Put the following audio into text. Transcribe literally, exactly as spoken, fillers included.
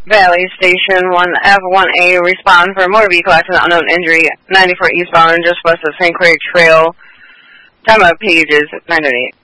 Valley Station one F one A, respond for motor vehicle accident, unknown injury, ninety-four eastbound, just west of Saint Craig Trail. Time of page is nine oh eight.